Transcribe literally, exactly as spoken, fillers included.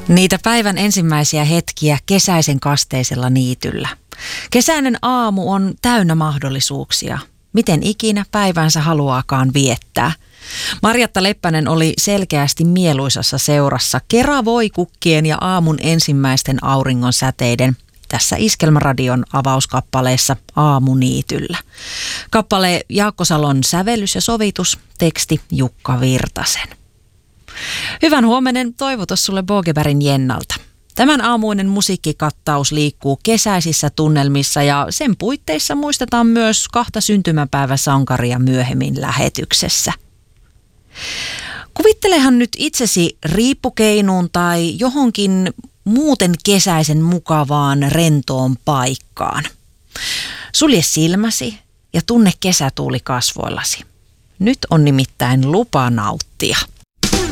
Niitä päivän ensimmäisiä hetkiä kesäisen kasteisella niityllä. Kesäinen aamu on täynnä mahdollisuuksia. Miten ikinä päivänsä haluaakaan viettää. Marjatta Leppänen oli selkeästi mieluisassa seurassa keravoi-kukkien ja aamun ensimmäisten auringon säteiden tässä Iskelmäradion avauskappaleessa Aamuniityllä. Kappale Jaakko Salon sävellys ja sovitus, teksti Jukka Virtasen. Hyvän huomenen toivotus sulle Bogebergin Jennalta. Tämän aamuinen musiikkikattaus liikkuu kesäisissä tunnelmissa ja sen puitteissa muistetaan myös kahta syntymäpäiväsankaria myöhemmin lähetyksessä. Kuvittelehan nyt itsesi riippukeinuun tai johonkin muuten kesäisen mukavaan rentoon paikkaan. Sulje silmäsi ja tunne kesätuuli kasvoillasi. Nyt on nimittäin lupa nauttia.